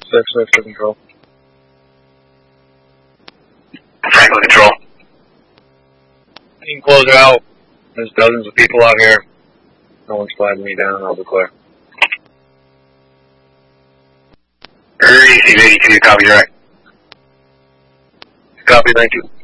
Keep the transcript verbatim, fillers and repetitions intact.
six six for control. Franklin control. You can close her out. There's dozens of people out here. No one's flagging me down. I'll be clear. Receive eighty-two, copy direct. Copy, thank you.